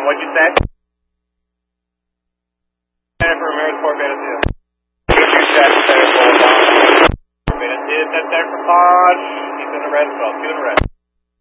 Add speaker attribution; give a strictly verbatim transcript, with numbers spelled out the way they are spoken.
Speaker 1: Sam, what'd you say? For Ramirez four Beta two. two set, Beta four, Beta two, that's there for Podge. He's in the red as well, two in the red.